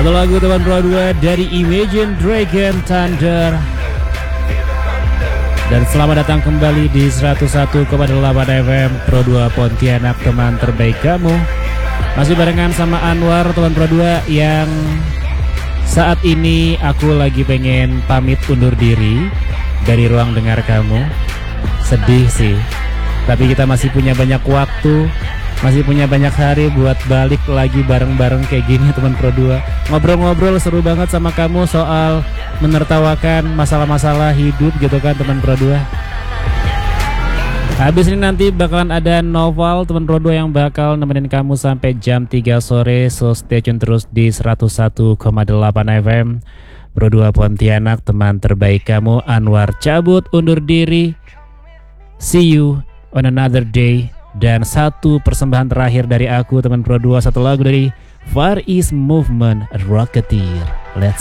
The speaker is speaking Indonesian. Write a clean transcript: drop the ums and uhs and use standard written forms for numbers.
Satu lagu teman Pro 2 dari Imagine Dragon Thunder. Dan selamat datang kembali di 101,8 FM Pro 2 Pontianak, teman terbaik kamu. Masih barengan sama Anwar, teman Pro 2, yang saat ini aku lagi pengen pamit undur diri dari ruang dengar kamu. Sedih sih, tapi kita masih punya banyak waktu, masih punya banyak hari buat balik lagi bareng-bareng kayak gini teman Pro 2. Ngobrol-ngobrol seru banget sama kamu soal menertawakan masalah-masalah hidup gitu kan teman Pro 2. Habis ini nanti bakalan ada Noval teman Pro 2 yang bakal nemenin kamu sampai jam 3 sore. So stay tune terus di 101,8 FM Pro 2 Pontianak, teman terbaik kamu. Anwar cabut undur diri. See you on another day. Dan satu persembahan terakhir dari aku teman Pro 2, satu lagu dari Far East Movement, Rocketeer. Let's